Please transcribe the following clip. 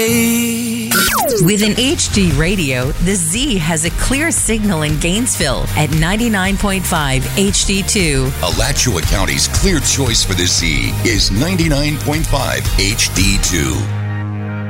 day. With an HD radio, the Z has a clear signal in Gainesville at 99.5 HD2. Alachua County's clear choice for the Z is 99.5 HD2.